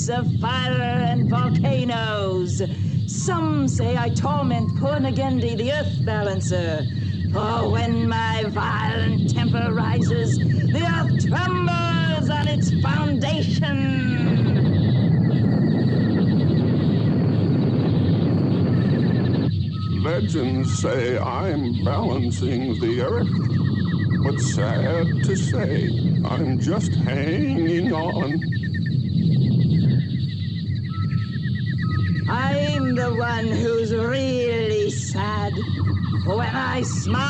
ice, of fire, and volcanoes. Some say I torment poor Nagendi, the earth balancer. For when my violent temper rises, the earth trembles on its foundation. Legends say I'm balancing the earth, but sad to say, I'm just hanging on. I'm the one who's really sad. When I smile,